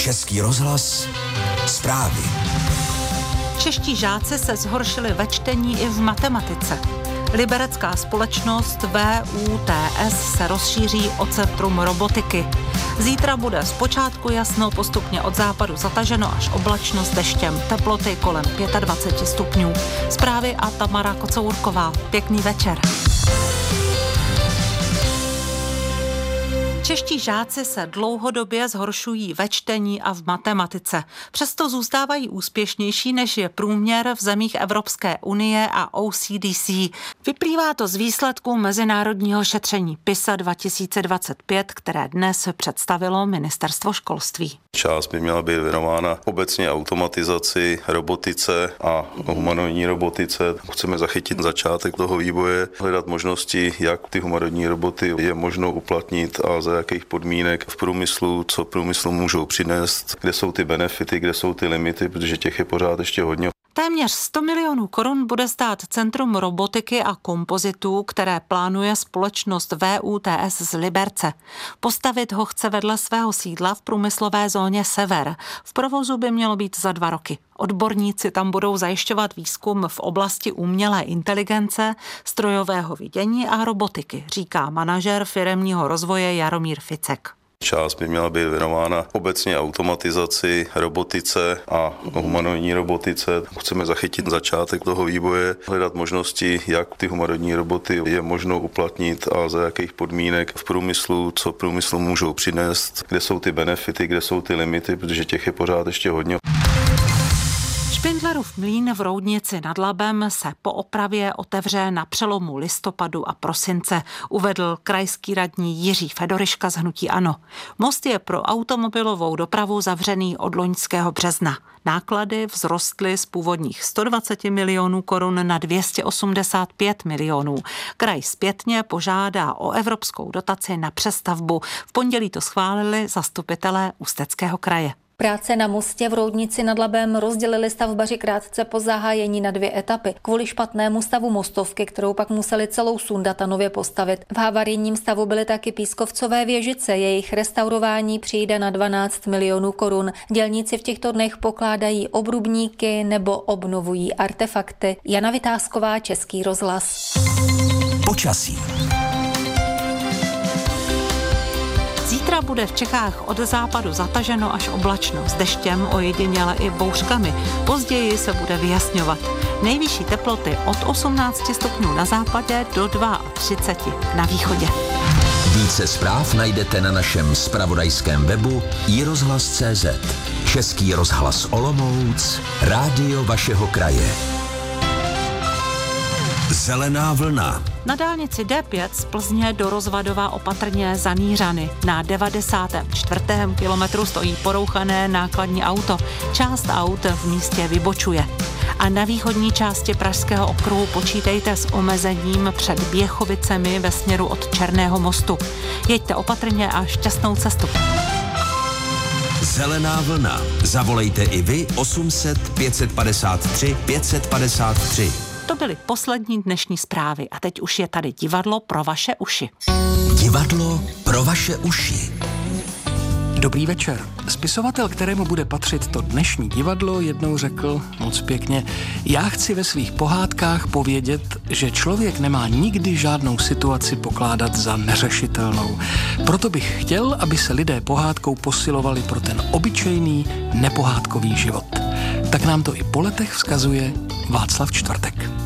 Český rozhlas zprávy. Čeští žáci se zhoršili ve čtení i v matematice. Liberecká společnost VUTS se rozšíří o centrum robotiky. Zítra bude zpočátku jasno, postupně od západu zataženo až oblačno s deštěm. Teploty kolem 25 stupňů. Zprávy a Tamara Kocourková. Pěkný večer. Čeští žáci se dlouhodobě zhoršují ve čtení a v matematice. Přesto zůstávají úspěšnější, než je průměr v zemích Evropské unie a OECDC. Vyplývá to z výsledků mezinárodního šetření PISA 2025, které dnes představilo Ministerstvo školství. Část by měla být věnována obecně automatizaci, robotice a humanoidní robotice. Chceme zachytit začátek toho vývoje, hledat možnosti, jak ty humanoidní roboty je možno uplatnit a za jakých podmínek v průmyslu, co průmyslu můžou přinést, kde jsou ty benefity, kde jsou ty limity, protože těch je pořád ještě hodně. Téměř 100 milionů korun bude stát Centrum robotiky a kompozitů, které plánuje společnost VUTS z Liberce. Postavit ho chce vedle svého sídla v průmyslové zóně Sever. V provozu by mělo být za 2 roky. Odborníci tam budou zajišťovat výzkum v oblasti umělé inteligence, strojového vidění a robotiky, říká manažer firemního rozvoje Jaromír Ficek. Část by měla být věnována obecně automatizaci, robotice a humanoidní robotice. Chceme zachytit začátek toho vývoje, hledat možnosti, jak ty humanoidní roboty je možno uplatnit a za jakých podmínek v průmyslu, co průmyslu můžou přinést, kde jsou ty benefity, kde jsou ty limity, protože těch je pořád ještě hodně. Špindlerův mlýn v Roudnici nad Labem se po opravě otevře na přelomu listopadu a prosince, uvedl krajský radní Jiří Fedoriška z hnutí ANO. Most je pro automobilovou dopravu zavřený od loňského března. Náklady vzrostly z původních 120 milionů korun na 285 milionů. Kraj zpětně požádá o evropskou dotaci na přestavbu. V pondělí to schválili zastupitelé Ústeckého kraje. Práce na mostě v Roudnici nad Labem rozdělili stavbaři krátce po zahájení na 2 etapy. Kvůli špatnému stavu mostovky, kterou pak museli celou sundat a nově postavit. V havarijním stavu byly taky pískovcové věžice, jejich restaurování přijde na 12 milionů korun. Dělníci v těchto dnech pokládají obrubníky nebo obnovují artefakty. Jana Vytázková, Český rozhlas. Počasí. Zítra bude v Čechách od západu zataženo až oblačno, s deštěm, ojediněle i bouřkami. Později se bude vyjasňovat. Nejvyšší teploty od 18 stupňů na západě do 32 na východě. Více zpráv najdete na našem zpravodajském webu iRozhlas.cz. Český rozhlas Olomouc, rádio vašeho kraje. Zelená vlna. Na dálnici D5 z Plzně do Rozvadova opatrně Zanířany. Na 94. kilometru stojí porouchané nákladní auto. Část aut v místě vybočuje. A na východní části Pražského okruhu počítejte s omezením před Běchovicemi ve směru od Černého mostu. Jeďte opatrně a šťastnou cestu. Zelená vlna. Zavolejte i vy 800 553 553. To byly poslední dnešní zprávy a teď už je tady divadlo pro vaše uši. Divadlo pro vaše uši. Dobrý večer. Spisovatel, kterému bude patřit to dnešní divadlo, jednou řekl moc pěkně: já chci ve svých pohádkách povědět, že člověk nemá nikdy žádnou situaci pokládat za neřešitelnou. Proto bych chtěl, aby se lidé pohádkou posilovali pro ten obyčejný, nepohádkový život. Tak nám to i po letech vzkazuje Václav Čtvrtek.